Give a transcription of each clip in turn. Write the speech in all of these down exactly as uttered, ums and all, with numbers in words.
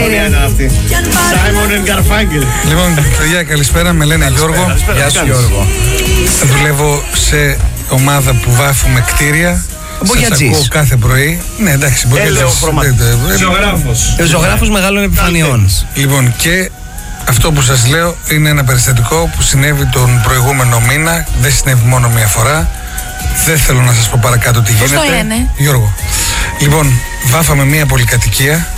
Καλησπέρα. Σάιμον and Garfunkel. Λοιπόν, παιδιά, καλησπέρα. Με λένε Γιώργο. Γεια σου, Γιώργο. Δουλεύω σε ομάδα που βάφουμε κτίρια. Σας ακούω κάθε πρωί. Ναι, εντάξει, μπορεί να Ζωγράφος. Ζωγράφος μεγάλων επιφανειών. Λοιπόν, και αυτό που σας λέω είναι ένα περιστατικό που συνέβη τον προηγούμενο μήνα. Δεν συνέβη μόνο μία φορά. Δεν θέλω να σας πω παρακάτω τι γίνεται. Πώς το λένε? Γιώργο. Λοιπόν, βάφαμε μία πολυκατοικία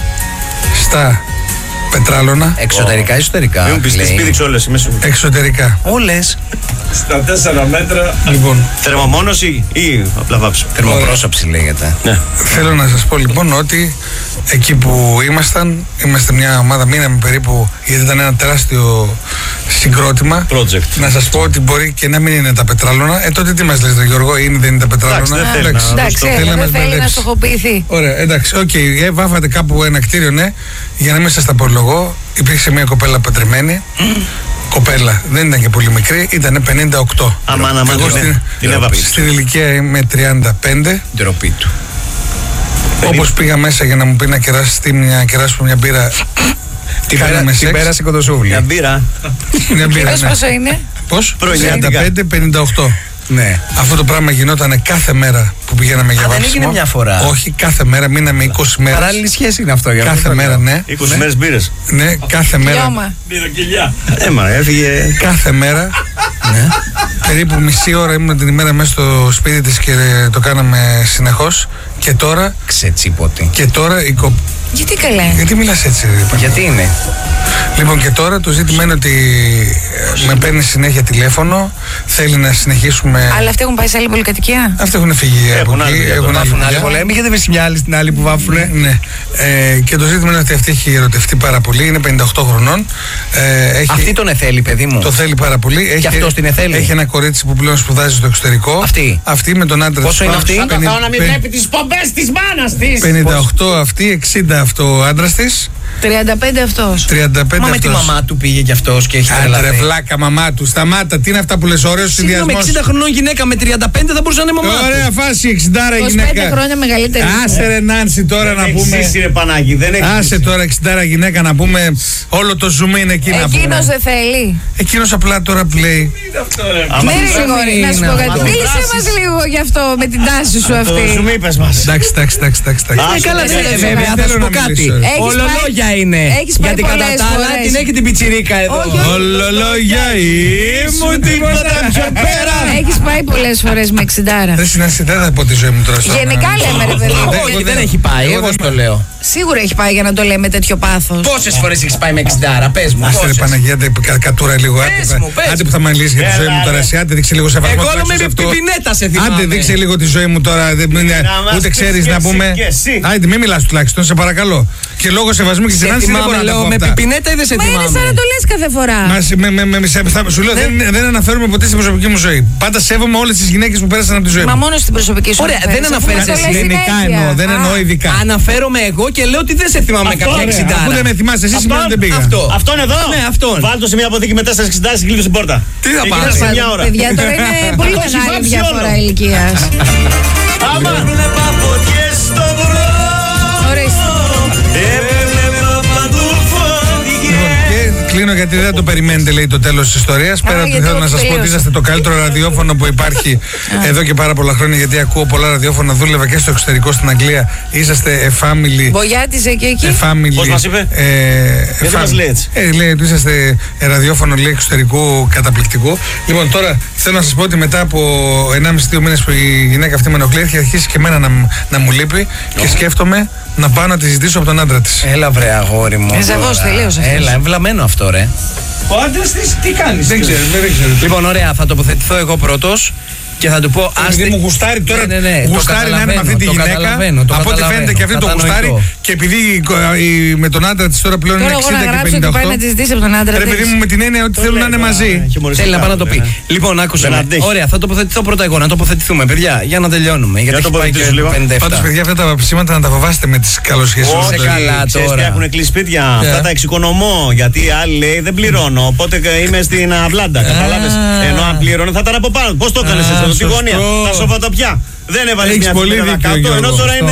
στα Πετράλωνα. Εξωτερικά ή εσωτερικά? Μην μου πεις τις πήδηξε όλες. Εξωτερικά. Όλες. Στα τέσσερα μέτρα. Λοιπόν, θερμομόνωση ή απλά βάψιμο? Θερμοπρόσωψη λέγεται. Ναι. θέλω να σας πω λοιπόν ότι εκεί που ήμασταν, είμαστε μια ομάδα, μείναμε περίπου, γιατί ήταν ένα τεράστιο συγκρότημα. Project. Να σας πω ότι μπορεί και να μην είναι τα Πετράλωνα. Ε, τότε τι μας λες, ρε Γιώργο, είναι, δεν είναι τα Πετράλωνα? Εντάξει, δεν θέλει να- Εντάξει, θέλει να δεν μας θέλει να μπερδέψει. στοχοποιηθεί. Ωραία, εντάξει, οκ. Okay. Ε, βάφατε κάπου ένα κτίριο, ναι. Για να μην σας τα απολογώ, υπήρξε μια κοπέλα παντρεμένη. Κοπέλα, δεν ήταν και πολύ μικρή, ήταν πενήντα οκτώ. Αμάν, αμάν, Εγώ ναι. στην, Την έβαψε. στην ηλικία είμαι τριάντα πέντε. Ντροπή του. Όπως πήγα μέσα για να μου πει να κεράσει να κεράσουμε μια μπύρα. Την κάναμε πέρα- την σεξ. πέρασε κοντοσούβλη. Μια μπύρα. Μια μπύρα, Πες ναι. πόσο είναι? Πώς? Πρωινιάτικα. τριάντα πέντε πενήντα οκτώ. Ναι. Αυτό το πράγμα γινόταν κάθε μέρα που πηγαίναμε για Α, δεν βάψιμο. έγινε μια φορά? Όχι, κάθε μέρα, μείναμε είκοσι μέρες. Παράλληλη σχέση είναι αυτό. για αυτό Κάθε το μέρα, λέω. ναι. είκοσι μέρες μπύρες. Ναι, κάθε μέρα. Λιώμα. Μπυροκυλιά. Έμα, έφυγε. Κάθε μέρα. Ναι. Περίπου μισή ώρα ήμουν την ημέρα μέσα στο σπίτι της και το κάναμε συνεχώς. Και τώρα, Ξετσίποτη. και τώρα η κο... Γιατί καλέ? Γιατί μιλάς έτσι, ρε, Παναγία? Γιατί είναι? Λοιπόν, και τώρα το ζήτημα είναι ότι ε, με παίρνει συνέχεια τηλέφωνο, θέλει να συνεχίσουμε. Αλλά αυτοί έχουν πάει σε άλλη πολυκατοικία. Αυτοί έχουν φύγει από Έχουν άλλη εκεί, δουλειά, έχουν άλλη Βάφουν άλλη δουλειά. πολέμη και δεν βρίσκει μια άλλη στην άλλη που βάφουνε. Ναι. Ε, και το ζήτημα είναι ότι αυτή έχει ερωτευτεί πάρα πολύ, είναι πενήντα οκτώ χρονών. Ε, έχει, Αυτή τον εθέλει, παιδί μου. το θέλει πάρα πολύ. Έχει, αυτός την εθέλει. Έχει ένα κορίτσι που πλέον σπουδάζει στο εξωτερικό. Αυτή. Αυτή με τον άντρα Πόσο της είναι πάνω. αυτή? Πενι- πεν- τις πομπές της μάνας της. πενήντα οκτώ αυτή, εξήντα αυτό ο άντρας της, τριάντα πέντε αυτός. τριάντα πέντε Μα με τη αυτός. μαμά του πήγε κι αυτός και έχει Άντρε τρελαθεί. βλάκα μαμά του, σταμάτα, τι είναι αυτά που λες, ωραίος Συγγνώμη, συνδυασμός. εξήντα χρονών γυναίκα με τριάντα πέντε θα μπορούσε να είναι μαμά του. Ωραία φάση, εξήντα είκοσι γυναίκα. πέντε χρόνια μεγαλύτερη. Άσε ρε Νάνση τώρα να Δεν έχει πούμε. ζήσει, ρε Πανάγι, δεν έχει Άσε ζήσει. τώρα εξήντα γυναίκα να πούμε. Όλο το zoom είναι εκεί να Εκείνος πούμε. δεν θέλει. Εκείνος απλά τώρα που λέει. Άμα Ναι, τους- ρε Γρηγόρη, να σου πω είναι κάτι. αυτό. Μίλησε μας λίγο γι' αυτό με την τάση σου Το αυτή. σου μη είπες μας. Εντάξει, εντάξει, εντάξει, εντάξει. Α, Ε, καλά, δεν δεν είναι θέλω βέβαια, να θα σου πω μιλήσω. κάτι. Έχεις Ολολόγια πάει- είναι. έχεις πάει Γιατί κατά πολλές τα άλλα φορές. την έχει την πιτσιρίκα εδώ. Όχι, όχι. Ολολόγια ήμουν τίποτα πιο πέρα. Έχεις πάει πολλές φορές με εξιντάρα. Δεν συνέσαι, δεν θα πω τη ζωή μου τώρα. στο- Γενικά λέμε ρε παιδί μου. Όχι, δεν έχει πάει, Εγώ εγώ δεν- σου το λέω. Σίγουρα έχει πάει για να το λέμε με τέτοιο πάθος. Πόσες φορές έχεις πάει με εξιντάρα, πες μου. Άστε ρε πόσες. Παναγία, άντε, κα- κατούρα λίγο. Πες Άντε, μου, πες άντε μου. που θα μιλήσει για τη ζωή μου Έλα, τώρα. ρε. Εσύ, άντε δείξε λίγο σεβασμό. Εγώ τουλάχιστον με σε αυτό. πιπινέτα σε θυμάμαι. Άντε δείξε λίγο τη ζωή μου τώρα. Δεν, μην- μας ούτε πεις ξέρει και να εσύ πούμε. και εσύ. Άντε, μην μιλά τουλάχιστον, σε παρακαλώ. Και λόγω σεβασμού και Σε συνάντηση δεν μπορώ θυμάμαι, να τα λέω, πω με αυτά. πιπινέτα ή δεν σε Μα είναι σαν να θυμάμαι. το λες κάθε φορά. Μα, με, με, με, σε- θα- σου λέω, δεν, δεν αναφέρομαι ποτέ στην προσωπική μου ζωή. Πάντα σέβομαι όλες τις γυναίκες που πέρασαν από τη ζωή Μα μου. μόνο στην προσωπική σου. Ωραία, αναφέρεσαι, δεν αφού αναφέρεσαι μας το λες Γενικά συνέχεια. εννοώ, δεν Α, εννοώ ειδικά. Αναφέρομαι εγώ και λέω ότι δεν σε θυμάμαι Αυτό, κάποια ωραία, εξιντάρα. Αφού δεν με θυμάσαι, εσύ σημαίνει ότι δεν πήγα. Αυτό. Αυτόν εδώ. Ναι, αυτόν. Βάλ' το σε μια αποθήκη με τέσσερις εξιντάσεις και κλείδωσε την πόρτα. Τι θα Εκεί πάρει? θα σε μια ώρα. Παιδιά, τώρα είναι πολύ Το έχει μεγάλη βάψει διαφορά όλο. ηλικίας. Άμα βλέπα φωτιές στο βρω. Ορίστε. Έβλεπα παντού Λοιπόν, φωτιές. και κλείνω γιατί δεν το περιμένετε, λέει, το τέλος της ιστορίας. Πέρα ότι γιατί θέλω να εγώ σας πω ότι τελείωσα. είσαστε το καλύτερο ραδιόφωνο που υπάρχει εδώ και πάρα πολλά χρόνια. Γιατί ακούω πολλά ραδιόφωνα, δούλευα και στο εξωτερικό στην Αγγλία. Είσαστε a family. Βογιάτισε και εκεί. A family. Πώς μας είπε? Ε, Γιατί a μας fam- λέει έτσι? Ε, λέει ότι είσαστε ραδιόφωνο, λέει, εξωτερικού καταπληκτικού. Λοιπόν, τώρα θέλω να σας πω ότι μετά από ενάμιση δύο μήνες που η γυναίκα αυτή με ενοχλεί, έχει αρχίσει και εμένα να, μ- να μου λείπει και σκέφτομαι να πάω να τη ζητήσω από τον άντρα της. Έλα βρε αγόρι μου. Ε, ζαβός τώρα. τελείως αυτός. Έλα, εμβλαμμένο αυτό ρε. Ο άντρας της τι κάνεις? Δεν ξέρω, δεν ξέρω. Λοιπόν, ωραία, θα τοποθετηθώ εγώ πρώτος και θα του πω. Επειδή μου γουστάρει τώρα, Ναι, ναι, ναι, το γουστάρει να είναι με αυτή τη καταλαβαίνω, το γυναίκα. καταλαβαίνω, το Από ό,τι καταλαβαίνω, φαίνεται και αυτή το κατανοητό. γουστάρει. Και επειδή η- η- με τον άντρα της τώρα πλέον είναι Τώρα εγώ να εξήντα και γράψω ότι πενήντα πάει οκτώ. να τη ζητήσει από τον άντρα Ρε της. παιδί μου, με την έννοια ότι θέλουν να είναι μαζί. Θέλει να πάει να το πει. Λοιπόν, άκουσε. Δεν με. αντέχει. Ωραία, θα τοποθετηθώ πρώτα εγώ. Να τοποθετηθούμε, παιδιά, για να τελειώνουμε. Γιατί έχει πάει και τοποθετήσου λίγο. πενήντα επτά. Πάντως, παιδιά, αυτά τα ψήματα να τα φοβάστε με τις καλοσχέσεις. Όχι, Είσαι καλά ξέρεις τώρα. τι έχουν κλείσει σπίτια. Yeah. Αυτά τα εξοικονομώ. Γιατί οι άλλοι λέει δεν πληρώνω. Οπότε είμαι στην αυλάντα. Καταλάβες. Ενώ αν πλήρωνε θα ήταν από πάνω. Πώς το έκανες Α, εσύ εδώ, στη σωστό. γωνία. Τα σοβατοπιά. Δεν έβαλε Έχεις μια πολύ σπίτι δίκιο, κάτω. Γιώργο, Ενώ τώρα αυτό. είναι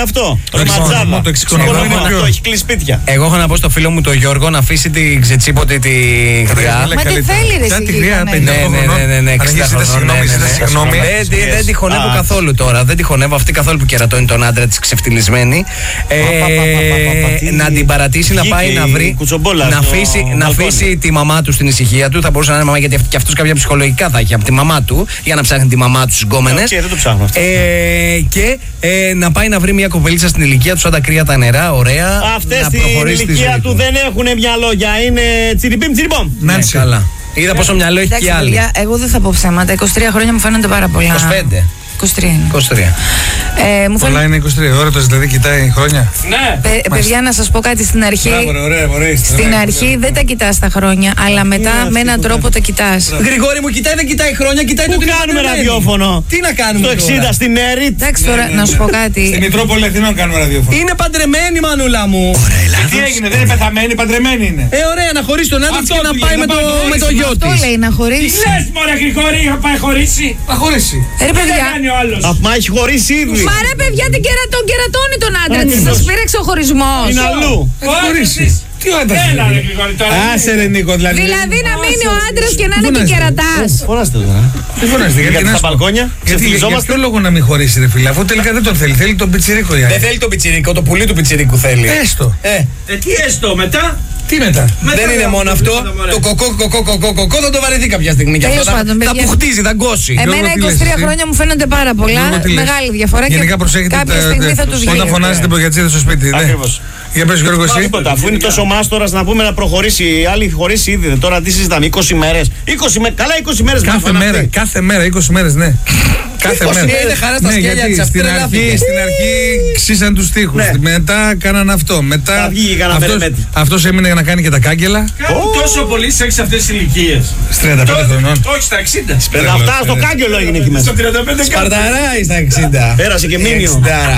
αυτό. Το εξοικονομώ, το εξοικονομώ είναι πιο- Αυτό έχει κλείσει σπίτια. Εγώ έχω να πω στο φίλο μου τον Γιώργο να αφήσει την ξετσίποτη τη γριά. Λέει Μα τι καλύτερα. θέλει, ρε, Κάτι εσύ, γριά, ναι. πενήντα Ναι, ναι, χρονών. ναι, ναι, ναι, Αρχίζει, εξήντα ζητά χρονών, συγγνώμη, ναι, ναι, ζητά ναι. συγγνώμη. Δεν, τη- δεν τη χωνεύω Α. καθόλου τώρα. Δεν τη χωνεύω αυτή καθόλου που κερατώνει τον άντρα τη ξεφτυλισμένη. Ε, Πα, πα, πα, πα, πα, πα, τι- να την παρατήσει να βγήκε πάει να η βρει. κουτσομπόλα Να στο αφήσει, να μπαλκόνι. αφήσει τη μαμά του στην ησυχία του. Θα μπορούσε να είναι μαμά γιατί και αυτό κάποια ψυχολογικά θα έχει από τη μαμά του για να ψάχνει τη μαμά του στι γκόμενε. Οκ, δεν το ψάχνω αυτό. Ε, και ε, να πάει να βρει μια κοπελίτσα στην ηλικία του, σαν τα κρύα τα νερά, ωραία. Αυτές να στην προχωρήσει τη ηλικία ζωή του δεν έχουν μυαλόγια. Είναι τσιριπίμ τσιριπόμ. Ναι, Νάνση. καλά. Είδα πόσο μυαλό έχει Εντάξει, και άλλη. παιδιά, εγώ δεν θα πω ψέματα. είκοσι τρία χρόνια μου φαίνονται πάρα πολλά. είκοσι πέντε. είκοσι τρία είναι. είκοσι τρία. Ε, μου Πολλά φαίνονται. είναι είκοσι τρία. Ώρα το δηλαδή κοιτάει χρόνια. Ναι. Παι- παιδιά, να σα πω κάτι στην αρχή. ωραία, ωραία. Στην αρχή δεν τα κοιτά τα χρόνια, αλλά μετά με έναν τρόπο τα κοιτά. Γρηγόρη μου, κοιτάει, δεν κοιτάει χρόνια, κοιτάει Πού το τι είναι κάνουμε παντρεμένη. ραδιόφωνο? Τι να κάνουμε Στο εξήντα τώρα? στην Έριτ. Εντάξει, τώρα να σου πω Στην κάτι. Μητρόπολη Αθηνών κάνουμε ραδιόφωνο. Είναι παντρεμένη, μανούλα μου. Τι έγινε, δεν είναι πεθαμένη, παντρεμένη είναι. Ε, ωραία, να χωρίσει τον άντρα της Αυτό και να του πάει λέει, με να το, πάει να με το χωρίσει. γιο Αυτό της. λέει να χωρίσει. Λες μωρέ Γρηγόρη, είχα πάει χωρίσει. Θα χωρίσει. Ρε Τι παιδιά. κάνει ο άλλος? Α, Μα έχει χωρίσει ήδη. Μα ρε παιδιά, την κερα, τον κερατώνει τον άντρα τη. Άκρης. Σα πήρεξε ο χωρισμό. Είναι αλλού. Θα χωρίσει. Τι ο άντρας Έλα είναι. ρε Γρηγόρη τώρα. Άσε ρε Νίκο, δηλαδή. Δηλαδή να μείνει ο άντρα και να είναι και Φωνάζετε. κερατά. Φωνάστε τώρα. Τι φωνάζετε, γιατί Γιατί να στα σου πω. μπαλκόνια Γιατί για ξεφτυλιζόμαστε. ποιο λόγο να μην χωρίσει, ρε φίλε, αφού τελικά δεν τον θέλει. Θέλει τον πιτσιρίκο η Δεν άλλη. θέλει το πιτσιρίκο, το πουλί του πιτσιρίκου θέλει. Έστω. Ε, Ε, τι έστω μετά. Τι μετά. Μετά δεν είναι θα μόνο πούμε αυτό. τίποτα, μωρέ. Το κοκό, κοκό, κοκό, κοκό θα το βαρεθεί κάποια στιγμή. Και αυτό Τέλος θα, πάντων, θα παιδιά. που χτίζει, θα γκώσει. Εμένα Γιώργο, τι είκοσι τρία λες, εσύ? χρόνια μου φαίνονται πάρα πολλά. Γιώργο, τι λες? Μεγάλη διαφορά και Γενικά προσέχετε κάποια τα- στιγμή τα- θα του όταν βγει. φωνάζετε μπογιατζίδε στο σπίτι. ναι. Ακριβώς. Για πες Γιώργο εσύ. Τίποτα, αφού είναι τόσο μάστορα να πούμε να προχωρήσει. Οι άλλοι έχει χωρίσει ήδη. Τώρα τι συζητάμε, είκοσι μέρες. είκοσι μέ- Καλά, είκοσι μέρες Κάθε μπροστά μέρα, αυτή. κάθε μέρα, είκοσι μέρες, ναι. Κάθε είκοσι μέρα. είναι χαρά στα Ναι, σκέλια γιατί της, αυτή στην τρελάθηκε. αρχή, στην αρχή ξύσαν τους τοίχους. Ναι. Μετά κάναν αυτό. Θα Μετά βγει κανένα αυτός, μερεμέτη. αυτός έμεινε για να κάνει και τα κάγκελα. Κάνουν τόσο πολύ σεξ αυτές τις ηλικίες. Στις τριάντα πέντε χρονών. Όχι στα εξήντα. Πέρα αυτά στο κάγκελο έγινε εκεί μέσα. Στο τριάντα πέντε κάτω. Σπαρταράει στα εξήντα. Πέρασε και μήνυο. εξήντα.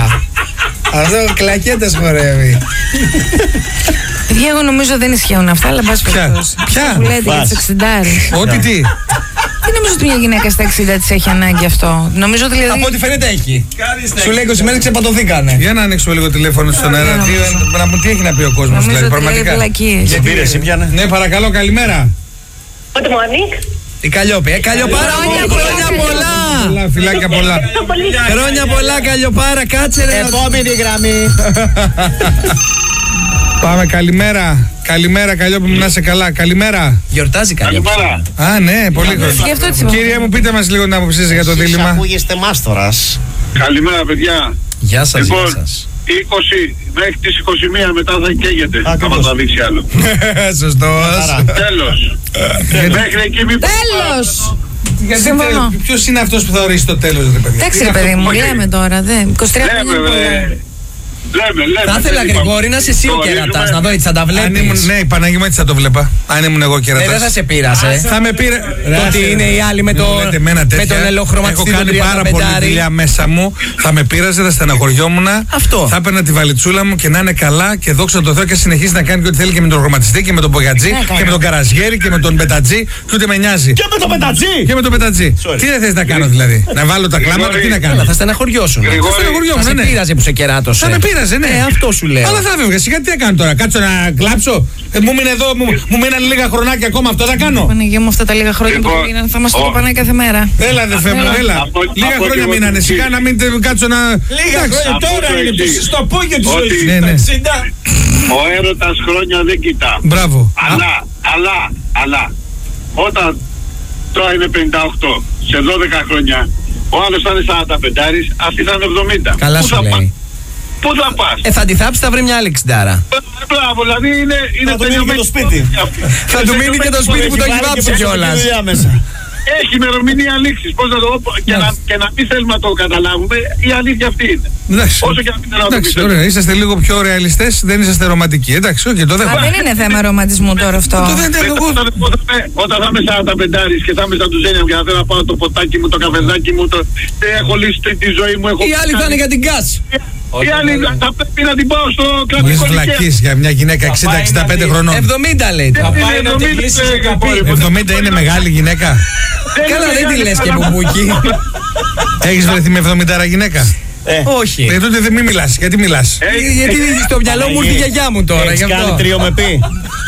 Αυτό κλακέτες χορεύει. Παιδιά, εγώ νομίζω δεν ισχύουν αυτά, αλλά πας Ποια? περιπτώσει. Ποια? Που λέτε για Πας. τις εξηντάρες. Ό,τι τι. Δεν νομίζω ότι μια γυναίκα στα εξήντα της έχει ανάγκη αυτό. Νομίζω ότι δηλαδή. Από ό,τι φαίνεται έχει. Κάνεις τα Σου λέει είκοσι μέρες ξεπατωθήκανε. Για να ανοίξουμε λίγο τηλέφωνο στον αέρα. ναι, Τι- Να μου τι έχει να πει ο κόσμος Νομίζω δηλαδή, ότι λέει πραγματικά. βλακίες. Δεν πήρε, εσύ πιάνε. Ναι, παρακαλώ, καλημέρα. Good morning. Η Καλλιόπη. Ε, Καλλιοπάρα μου, Χρόνια χρόνια πολλά. πολλά. Πολλά, φιλάκια πολλά. Χρόνια πολλά, Καλλιοπάρα. Κάτσε ρε. Επόμενη γραμμή. Πάμε, καλημέρα. Καλημέρα, Καλλιόπη μου, να είσαι καλά. Καλημέρα. Γιορτάζει Καλλιόπη. Α, ναι, πολύ Και χρόνο. αυτό έτσι είπα. Κύριε μου, πείτε μας λίγο την άποψή σας για το Εσείς δίλημμα. ακούγεστε μάστορας. Καλημέρα, παιδιά. Γεια σας, Λοιπόν, γεια σας. είκοσι μέχρι τις είκοσι μία μετά θα καίγεται. Ακριβώς. Άμα θα δείξει άλλο. Σωστός. Άρα. Τέλος. Μέχρι εκεί μην Τέλος! Γιατί Συμφωνώ. τέλος, ποιος είναι αυτός που θα ορίσει το τέλος, ρε παιδιά. Εντάξει, Είναι ρε αυτό παιδί που μου, λέει. λέμε τώρα. Δε. είκοσι τρία χρόνια Λέμε, είναι πολλά. ε, λέμε, λέμε. Θα ήθελα, δεν είπαμε. Γρηγόρη, να είσαι εσύ ο Το κερατάς. ορίζουμε. Να δω έτσι, θα τα Αν ήμουν, βλέπεις. ναι, η Παναγία μου έτσι θα το βλέπα. Αν ήμουν εγώ Ε, κερατάς. δεν θα σε πείρασε. Θα με πήρε. Το ότι είναι οι άλλοι με Μην το, μου λέτε εμένα με τέτοια. τον ελοχρωματιστή Έχω του κάνει πάρα πολλή τριάντα πέντε. δουλειά μέσα μου. Θα με πείραζε, θα στεναχωριόμουν. Αυτό. Θα έπαιρνα τη βαλιτσούλα μου και να είναι καλά και δόξα τω Θεώ και συνεχίζει να κάνει και ό,τι θέλει και με τον χρωματιστή και με τον μπογιατζή και με τον καραζιέρι και με τον πετατζή. Και ούτε με νοιάζει. Και με το πετατζή. Και με τον πετατζή. Sorry. Τι δεν θες να κάνω δηλαδή. Να βάλω τα κλάματα, τι να κάνω. Καλά, θα στεναχωριώσουν. Γρηγόρη, Θα στεναχωριόμουν, σε ναι. πείραζε που σε κεράτωσε. Θα με πείραζε, ναι. Ε, αυτό σου λέω. Αλλά θα έφευγα. Σιγά τι να κάνω τώρα. Κάτσω να κλάψω. Ε, μου μείνε εδώ, μου, μου μείναν λίγα χρονάκια ακόμα. Αυτό θα κάνω. Παναγία μου, αυτά τα λίγα χρόνια που Λοιπόν, πήγαιναν θα μας το ο- πανάει κάθε μέρα. Έλα, αδερφέ μου, έλα. Από- Λίγα από χρόνια ό,τι μείνανε. εγώ- Σιγά να μην τε- κάτσω να. Λίγα Εντάξει. χρόνια από τώρα το είναι εξής. πίσω στο πόγιο της Ότι- ζωής. Ναι, Τα ναι. εξήντα. Ο έρωτας χρόνια δεν κοιτά. Μπράβο. Αλλά, αλλά, αλλά, όταν τώρα είναι πενήντα οκτώ, σε δώδεκα χρόνια, ο άλλος θα είναι σαράντα πέντε, αυτή θα είναι εβδομήντα. Καλά Πού σου θα λέει. πας? Πού θα πας? Ε, θα τη θάψει, θα βρει μια άλλη εξιντάρα. Μπράβο, δηλαδή είναι, είναι του μείνει και τελειωμένη το σπίτι. αυτή. Θα του μείνει και το σπίτι που το έχει βάλει και βάψει προσωπική κιόλας. δουλειά μέσα. Έχει ημερομηνία λήξης. Πώς να το πω, και να, και να μην θέλουμε να το καταλάβουμε, η αλήθεια αυτή είναι. Εντάξει. Όσο και αν μην θέλω να το Εντάξει, πιστεύω. ωραία. Είσαστε λίγο πιο ρεαλιστές, δεν είσαστε ρομαντικοί. Εντάξει, όχι, το Α, δέχομαι. δεν είναι θέμα ρομαντισμού τώρα αυτό. Το δεν Μετά, εγώ. όταν, όταν, όταν θα είμαι σαράντα πέντε και θα είμαι σαν του Ζένια και θα θέλω να πάω το ποτάκι μου, το καφεδάκι μου, το, δεν έχω λύσει τη- τη ζωή μου. Έχω Οι άλλοι θα είναι για την γκάς. Οι άλλοι θα πρέπει να την πάω στο Μου είσαι κρατικό βλακής δικαίωμα. για μια γυναίκα εξήντα εξήντα πέντε χρονών. εβδομήντα λέει. Δεν τώρα. είναι πάει να την εβδομήντα, κλείσει σε ε, καπόρι. καπόρι. εβδομήντα είναι μεγάλη γυναίκα. Δεν Καλά, είναι δεν τη μεγάλη, λες και αλλά- μπουμπούκι. Έχεις βρεθεί με εβδομήντα γυναίκα. Ε. Όχι. Ε, τότε δεν μη μιλάς. Γιατί μιλάς? Ε, Γιατί στο μυαλό μου ήρθε η γιαγιά μου τώρα. Έχεις γι' αυτό. κάνει τρίο με πει.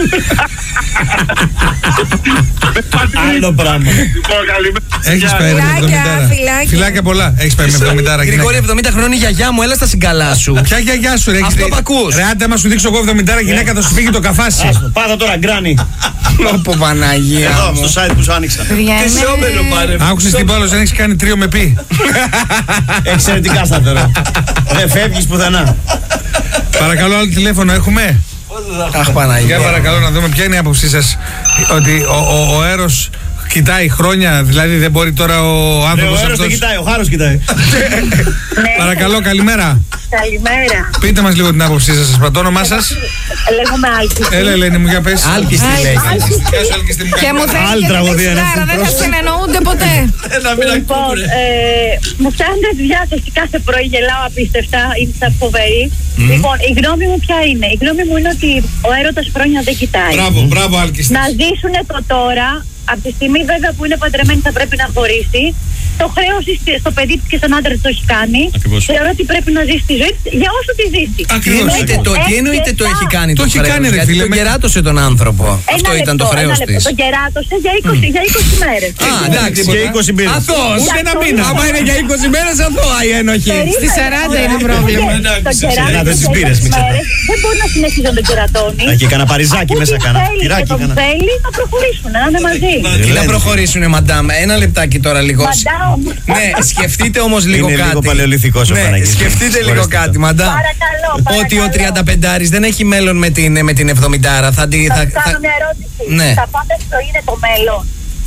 Άλλο πράγμα. Έχεις πάει με Φιλάκια, εβδομήντα. φιλάκια. Φιλάκια πολλά. Έχεις πάει με εβδομήντα. Γρηγόρη, εβδομήντα χρόνια η γιαγιά μου, έλα στα συγκαλά σου. Ποια γιαγιά σου, ρε? έχεις Αυτό δει? που ακούς. Ρε, άντε, άμα σου δείξω εγώ εβδομήντα γυναίκα θα σου φύγει το καφάσι. Πάτα τώρα, γκράνι. Ωπω Παναγία Εδώ, μου. στο site που σου άνοιξα. Παιδιά, Τι είναι- σώμενο πάρε. Άκουσες τι πάλος, δεν έχεις κάνει τρίο με πει. Εξαιρετικά σταθερό. Δεν φεύγεις πουθενά. Παρακαλώ, άλλο τηλέφωνο έχουμε. Αχ Για Παναγία. παρακαλώ να δούμε ποια είναι η άποψή σας ότι ο, ο, ο Έρος κοιτάει χρόνια, δηλαδή δεν μπορεί τώρα ο Ρε, άνθρωπος ο Έρος δεν αυτός. κοιτάει, ο Χάρος κοιτάει. Παρακαλώ, καλημέρα. Καλημέρα. Πείτε μας λίγο την άποψή σας, σας πατώ το όνομά σας. Λέγομαι Άλκη. Έλα, Ελένη μου, για πες. Άλκης τι λέει. Γεια σου, Άλκη, τι μου Και κάνεις. μου Άλλη θέλει και την τραγωδία είναι εξιλάρα, αυτή, δεν θα πρόσεχε. συνεννοούνται ποτέ. Να μην Λοιπόν, ακούνε. ε, μου φτάνετε τη διάθεση κάθε πρωί, γελάω απίστευτα, είστε φοβεροί. Λοιπόν, η γνώμη μου ποια είναι? Η γνώμη μου είναι ότι ο έρωτας χρόνια δεν κοιτάει. Μπράβο, μπράβο, Άλκη. Να ζήσουν το τώρα, από τη στιγμή βέβαια που είναι παντρεμένη θα πρέπει να χωρίσει. Το χρέος στο παιδί της και στον άντρα της το έχει κάνει. Ακριβώς. Θεωρώ ότι πρέπει να ζήσει τη ζωή της για όσο τη ζήσει. Τι Ακριβώς. εννοείται το, τι εννοείται το έχει κάνει Το το έχει χρέος, κάνει, ρε γιατί φίλε, τον με- κεράτωσε τον άνθρωπο. Ένα Αυτό ήταν το λεπτό, χρέος ένα λεπτό. της. Το κεράτωσε για είκοσι, για είκοσι μέρες. Α, εντάξει. Και είκοσι μπύρες. Αθώος. Ούτε ένα Αυτό μήνα. είναι. Άμα είναι για είκοσι μέρες, αθώα η ένοχη. Περίμενε, Στη σαράντα είναι το πρόβλημα. κε- Εντάξει, Το κεράτο να δες τις για μπύρες, είκοσι μην ξεχνάς. μέρες δεν μπορεί να συνεχίζει να τον κερατώνει. Α, και κανένα παριζάκι Αφού μέσα την κάνα. θέλει Τυράκι και τον κάνα. θέλει, θα προχωρήσουν, να είναι μαζί. Τι να προχωρήσουνε, μαντάμ. Ένα λεπτάκι τώρα λίγο. Μαντάμ. Ναι, σκεφτείτε όμως λίγο Είναι κάτι. λίγο παλαιολιθικός ο Ναι, Παναγής. σκεφτείτε λίγο Συγχωρέστε κάτι, το. μαντάμ. Παρακαλώ, παρακαλώ. Ότι ο τριανταπεντάρης δεν έχει μέλλον με την, με την εβδομηντάρα. Θα, τη- Θα θα, σου κάνω θα- μια ερώτηση. Ναι. Τα πάντα στο είναι το μέλλον.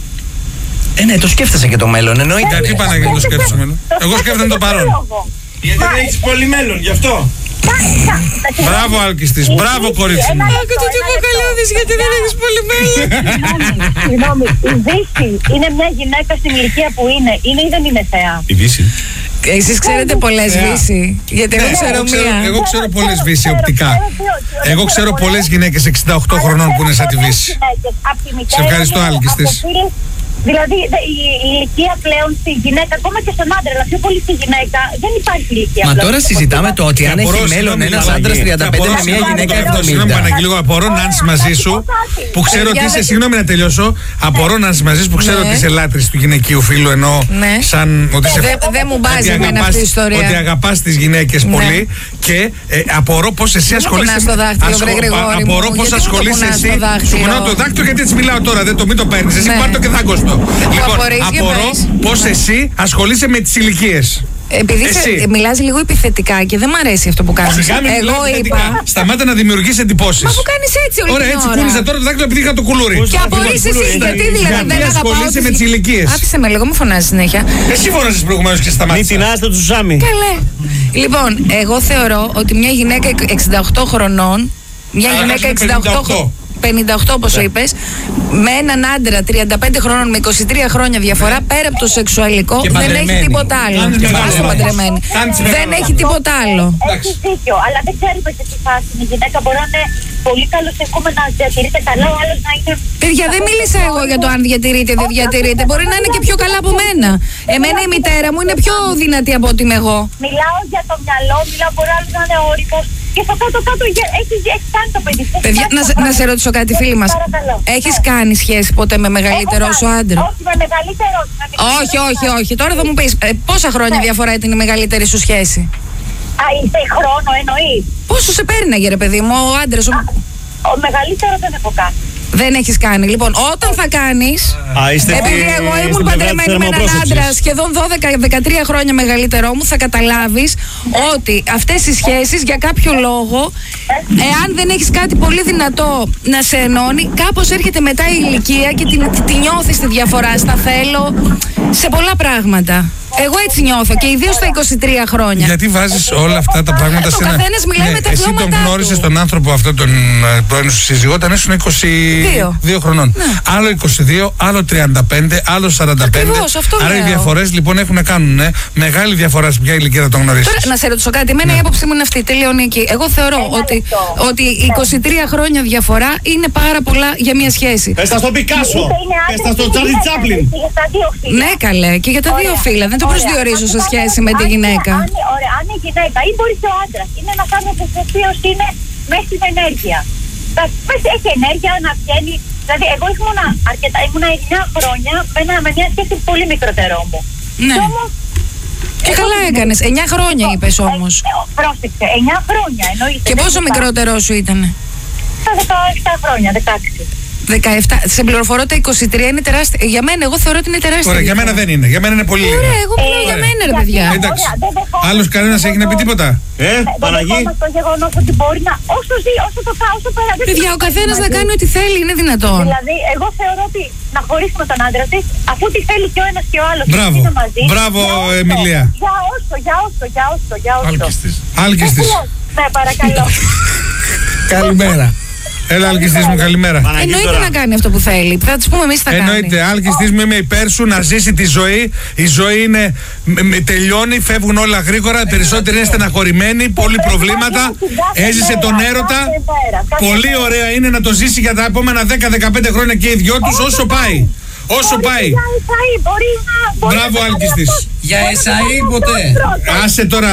Ε, ναι, το σκέφτεσαι και το μέλλον. Εννοείται. Γιατί Παναγία το σκέφτεσαι μέλλον? Εγώ σκέφτομαι το παρόν. Γιατί δεν έχεις πολύ μέλλον, γι' αυτό. Μπράβο, Άλκη της. Μπράβο, κορίτσι μου. Άκου το τυποκαλιώδης, γιατί δεν έχεις πολύ μέλλον. Συγγνώμη, η Δύση είναι μια γυναίκα στην ηλικία που είναι, είναι ή δεν είναι θεά? Η Δύση. Εσείς ξέρετε πολλές Βύση, γιατί εγώ Ναι, ξέρω εγώ ξέρω- μία. εγώ ξέρω πολλές Ξέρω, Βύση ξέρω, οπτικά. ξέρω δύο, ξέρω Εγώ δύο ξέρω πολλές. πολλές γυναίκες εξήντα οκτώ Αλλά χρονών που είναι ξέρω σαν τη πολλές Βύση. γυναίκες. Απ' τη μητέρα Σε ευχαριστώ, μου, Άλκης από της. φίλες, δηλαδή δε- η, η ηλικία πλέον στη γυναίκα, ακόμα και στον άντρα, αλλά πιο πολύ στη γυναίκα, δεν υπάρχει ηλικία. Μα πλέον. τώρα συζητάμε το ότι αν Και απορώ, έχει μέλλον συγγνώμη, ένας Παναγία. άντρας τριάντα πέντε Και με απορώ, μια συγγνώμη, γυναίκα Παναγία, Συγγνώμη, εβδομήντα. Παναγία, λίγο απορώ να είσαι μαζί σου. Που ξέρω ότι Παιδιά, είσαι, δεν- συγγνώμη να τελειώσω. Απορώ να είσαι μαζί σου που ξέρω Ναι. ότι είσαι λάτρης του γυναικείου φίλου ενώ Ναι. σαν ότι είσαι. Δεν δεν μου μπάζει ότι εμένα αγαπάς- αυτή η ιστορία. Ότι αγαπάς τις γυναίκες Ναι. πολύ και ε, απορώ πως εσύ μου ασχολείσαι. κουνάς το δάχτυλο, βρε Γρηγόρη μου, Απορώ πως γιατί μου το ασχολείσαι κουνάς εσύ. το δάχτυλο? Σου κουνάω το δάκτυλο γιατί έτσι μιλάω τώρα. Δεν το μην το παίρνεις. Εσύ Ναι. πάρ' το και δάγκωστο. Λοιπόν, απορείς, για απορώ πες. πως εσύ ασχολείσαι με τις ηλικίες. Επειδή Εσύ. σε, μιλάς λίγο επιθετικά και δεν μ' αρέσει αυτό που κάνεις. Σιγά μην Εγώ μιλάω επιθετικά. είπα. Σταμάτα να δημιουργείς εντυπώσεις. Μα που κάνεις έτσι όλη Ωραία, την έτσι ώρα. κούνησα τώρα το δάκτυλο επειδή είχα το κουλούρι. Και απορείς εσύ, γιατί δηλαδή Γιατί δεν αγαπάω ασχολείσαι τις- με τις ηλικίες. Άφησε με λίγο, μου φωνάζεις συνέχεια. Εσύ φώναζες προηγουμένως και Μην σταμάτησα. τεινάστε του Σουσάμι. Καλέ. Λοιπόν, εγώ θεωρώ ότι μια γυναίκα εξήντα οκτώ χρονών, μια Άρα γυναίκα είναι εξήντα οκτώ πενήντα οκτώ. πενήντα οκτώ όπως είπες, με έναν άντρα τριάντα πέντε χρονών με είκοσι τρία χρόνια διαφορά, πέρα από το σεξουαλικό, Και δεν έχει παντρεμένη. τίποτα άλλο. Κάνεις Και μεγάλο πάσο λάθος. παντρεμένη. Κάνεις Δεν μεγάλο έχει λάθος. τίποτα άλλο. Έχεις δίκιο, αλλά δεν ξέρουμε σε τι φάση είναι η γυναίκα. Μπορεί να είναι πολύ καλοσεχούμενα, να διατηρείται καλά, ο άλλος να είναι. Παιδιά, δεν μίλησα εγώ για το αν διατηρείται ή δεν διατηρείται. Μπορεί να είναι και πιο καλά από μένα. Εμένα η μητέρα μου είναι πιο δυνατή από ότι είμαι εγώ. Μιλάω για το μυαλό, μιλάω μπορεί άλλο να είναι όριμος. Και στο κάτω-κάτω έχει, έχει κάνει το παιδί. Έχει Παιδιά, κάνει να, το σε- να πράγμα. σε ρωτήσω κάτι, φίλη μας. Παρακαλώ. Έχεις Ναι. κάνει σχέση ποτέ με μεγαλύτερο Έχω όσο κάνει. άντρα? Όχι, με μεγαλύτερο. με μικρότερο. Όχι, όχι, όχι. Τώρα θα μου πεις ε, πόσα χρόνια Ναι. διαφορά ήταν η μεγαλύτερη σου σχέση? Α, είστε χρόνο, εννοεί. Πόσο σε πέρναγε, ρε παιδί μου, ο άντρας σου? Ο μεγαλύτερο δεν έχω κάνει. Δεν έχεις κάνει. Λοιπόν, όταν θα κάνεις. Α, είστε Επειδή στη- εγώ στην ήμουν πλευρά της παντρεμένη με έναν θερμοπρόσωψης. άντρα σχεδόν δώδεκα δεκατρία χρόνια μεγαλύτερό μου, θα καταλάβεις ότι αυτές οι σχέσεις για κάποιο λόγο, εάν δεν έχεις κάτι πολύ δυνατό να σε ενώνει, κάπως έρχεται μετά η ηλικία και τη, τη, τη νιώθεις τη διαφορά στα θέλω, σε πολλά πράγματα. Εγώ έτσι νιώθω και ιδίως στα είκοσι τρία χρόνια. Γιατί βάζεις όλα αυτά τα πράγματα Ο σε ένα. καθένας μιλάει με τα εσύ τον βιώματά γνώρισες του. τον άνθρωπο αυτό τον ε, πρώην σου σύζυγό όταν ήσουν είκοσι δύο χρονών. Άλλο είκοσι δύο, άλλο τριάντα πέντε, άλλο σαράντα πέντε. Ακριβώς, αυτό Άρα οι λέω. διαφορές λοιπόν έχουν να κάνουν ε, μεγάλη διαφορά σε ποια ηλικία θα τον γνωρίσεις. Τώρα, να σε ρωτήσω κάτι. Εμένα η άποψή μου είναι αυτή. Τελειώνει εκεί. Εγώ θεωρώ ότι, λεπτό. ότι είκοσι τρία χρόνια διαφορά είναι πάρα πολλά για μια σχέση. Πες τα στον Πικάσο. Είτε είναι Πες τα άντρας στον είτε Τσάρλι γυναίκα, Τσάπλιν. και για τα δύο φύλλα. Ναι, καλέ. Και για τα δύο Ωραία. φύλλα. Δεν το προσδιορίζω σε σχέση με τη Αν- γυναίκα. Αν, ωραία, αν η γυναίκα ή μπορεί και ο άντρα είναι ένα άνθρωπο ο οποίο είναι μέσα στην ενέργεια. Τα- Μέσα έχει ενέργεια να βγαίνει. Δηλαδή, εγώ ήμουν αρκετά, ήμουν εννιά χρόνια με, ένα, με μια σχέση πολύ μικρότερό μου. Ναι. Και όμως, Και εγώ καλά ήμουν- έκανες. εννιά χρόνια είπες όμως. Ε, ε, Πρόσεξε, εννιά χρόνια εννοείται. Και δεν πόσο είπα. μικρότερό σου ήτανε? Στα δεκαεπτά χρόνια, δεκαέξι. δεκαεπτά. Σε πληροφορώ τα είκοσι τρία είναι τεράστια. Για μένα, εγώ θεωρώ ότι είναι τεράστια. Ωραία, για διαφορά. μένα δεν είναι. Για μένα είναι πολύ λίγα. Ωραία, εγώ μιλάω Ε, για ωραία. μένα, ρε Γιατί παιδιά. να- Εντάξει. Ωραία, δεν δεχόμαστε- Άλλο κανένα έχει να πει τίποτα. Ε, Δεν Παναγί. δεχόμαστε το γεγονό ότι μπορεί να. Όσο ζει, όσο το φάω, όσο πέρα. δεν Παιδιά, ο συμφωνεί καθένα να μαζί. κάνει ό,τι θέλει, είναι δυνατόν. Δηλαδή, εγώ θεωρώ ότι να χωρίσει με τον άντρα τη, αφού τη θέλει και ο ένα και ο άλλο. Μπράβο. Μπράβο, Εμιλία. Για όσο, για όσο, για όσο, για όσο. Άλκης της. Άλκης της. Ναι, παρακαλώ. Καλημέρα. Έλα, Άλκης της μου, καλημέρα. Παναγί Εννοείται τώρα. να κάνει αυτό που θέλει. Θα τη πούμε εμεί τι θα κάνει. Εννοείται, Άλκης της μου, είμαι υπέρ σου να ζήσει τη ζωή. Η ζωή είναι, με, με- τελειώνει, φεύγουν όλα γρήγορα. Οι περισσότεροι είναι στεναχωρημένοι, πολλοί προβλήματα. Έζησε τον έρωτα. Πολύ ωραία είναι να το ζήσει για τα επόμενα δέκα με δεκαπέντε χρόνια και οι δυο τους όσο πάει. Όσο πάει. Για Ισαή, μπορεί να. μπορεί Μπράβο, να κάνει Άλκης της. αυτό. Για Μπορεί να Εσαΐ κάνει ποτέ. αυτό πρώτα. Άσε τώρα.